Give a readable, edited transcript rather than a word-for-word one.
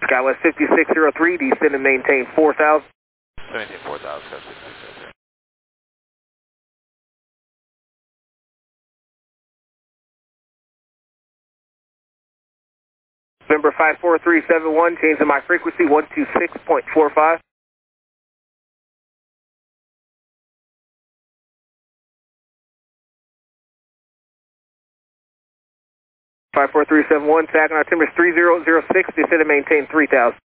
SkyWest 5603, descend and maintain 4,000. Maintain 4,000, Sky 5603. November 54371, changing my frequency 126.45. 54371, tag on altimeter 3006, descend and maintain 3,000.